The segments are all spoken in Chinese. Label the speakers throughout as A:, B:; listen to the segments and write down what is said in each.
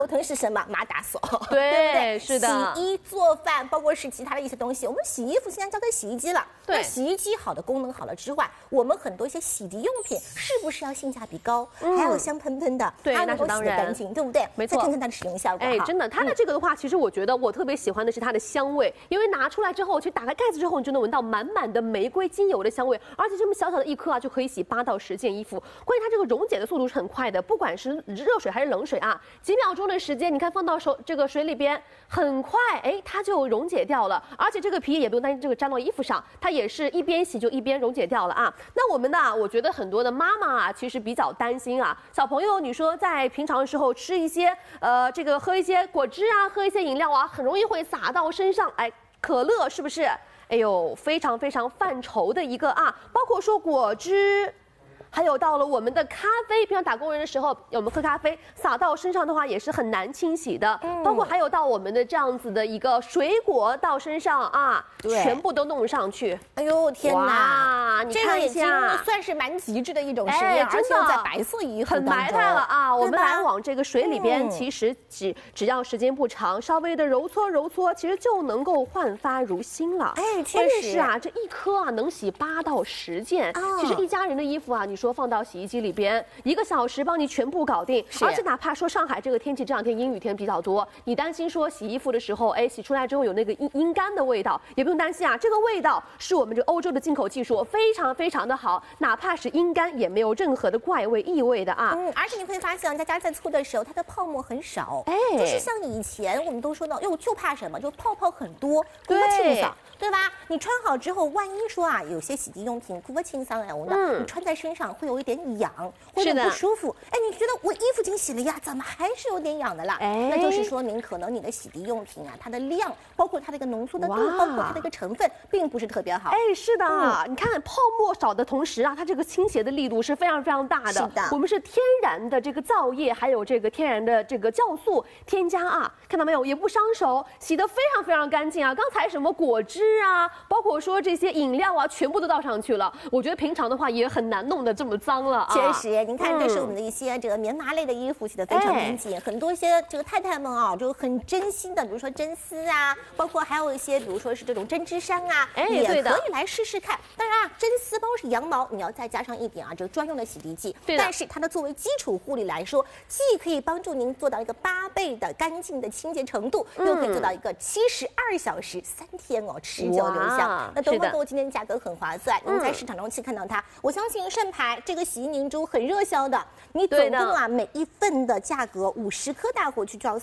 A: 头疼是什么？马打扫，
B: 对，
A: 对不对？
B: 是的。
A: 洗衣做饭，包括是其他的一些东西，我们洗衣服现在交给洗衣机了。
B: 对，
A: 那洗衣机好的功能好了之外，我们很多一些洗涤用品是不是要性价比高，还有香喷喷的，
B: 对，
A: 还能够洗得干净，对不对？
B: 没错。
A: 再看看它的使用效果。
B: 哎，真的，它的这个的话，其实我觉得我特别喜欢的是它的香味，因为拿出来之后，其实打开盖子之后，你就能闻到满满的玫瑰精油的香味，而且这么小小的一颗啊，就可以洗8到10件衣服。关键它这个溶解的速度是很快的，不管是热水还是冷水啊，几秒钟的时间，你看放到这个水里边，很快，哎，它就溶解掉了。而且这个皮也不用担心这个粘到衣服上，它也是一边洗就一边溶解掉了啊。那我们呢，我觉得很多的妈妈啊，其实比较担心啊，小朋友你说在平常的时候吃一些这个喝一些果汁啊，喝一些饮料啊，很容易会洒到身上，哎，可乐是不是？哎呦，非常非常犯愁的一个啊，包括说果汁。还有到了我们的咖啡，平常打工人的时候，我们喝咖啡洒到身上的话也是很难清洗的。包括还有到我们的这样子的一个水果到身上啊，全部都弄上去。
A: 哎呦天哪，
B: 你看一下，
A: 这个已经算是蛮极致的一种实验，而且在白色衣服
B: 很埋汰了啊。我们来往这个水里边，其实只要时间不长，稍微的揉搓揉搓，其实就能够焕发如新了。
A: 哎，确实
B: 是啊，这一颗啊能洗8到10件。其实一家人的衣服啊，你说放到洗衣机里边1个小时帮你全部搞定，而且哪怕说上海这个天气这2天阴雨天比较多，你担心说洗衣服的时候，哎，洗出来之后有那个阴干的味道，也不用担心啊，这个味道是我们这欧洲的进口技术，非常非常的好，哪怕是阴干也没有任何的怪味异味的啊。
A: 而且你会发现，在加在醋的时候，它的泡沫很少，
B: 哎，
A: 就是像以前我们都说到，哟，就怕什么，就泡泡很多，哭不清爽，对吧？你穿好之后，万一说啊，有些洗涤用品哭不清爽了呢，你穿在身上会有一点痒，或者不舒服。哎，你觉得我衣服已经洗了呀，怎么还是有点痒的啦？那就是说明可能你的洗涤用品啊，它的量，包括它的一个浓缩的度，包括它的一个成分，并不是特别好。
B: 哎，是的，你看泡沫少的同时啊，它这个倾斜的力度是非常非常大的。
A: 是的，
B: 我们是天然的这个皂液，还有这个天然的这个酵素添加啊，看到没有？也不伤手，洗得非常非常干净啊。刚才什么果汁啊，包括说这些饮料啊，全部都倒上去了。我觉得平常的话也很难弄得这么脏了啊。
A: 确实，您看这是我们的一些这个棉麻类的衣服，洗得非常干净。很多一些这个太太们啊，就很真心的，比如说真丝啊，包括还有一些，比如说是这种针织衫啊，也可以来试试看。当然啊，真丝包括是羊毛，你要再加上一点啊这个专用的洗涤剂。但是它的作为基础护理来说，既可以帮助您做到一个8倍的干净的清洁程度，又可以做到一个72小时3天哦持久留香。那东方购今天价格很划算，您在市场中去看到它，我相信盛牌这个洗衣凝珠很热销的。你总共啊每一份的价格50颗带回去就要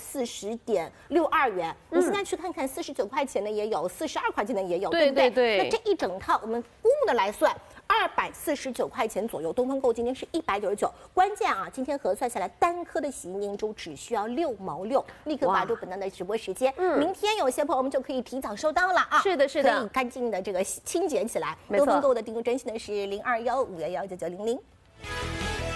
A: 40.62元。你现在去看看49块钱的也有，42块钱的也有，对不对？那这一整套我们估摸的来算，249块钱左右。东方购今天是199，关键啊，今天核算下来，单颗的洗衣凝珠只需要6毛6，立刻把住本档的直播时间。明天有些朋友们就可以提早收到了啊。
B: 是的，是的，
A: 可以干净的这个清洁起来。东方购的订购专线呢是0215119900。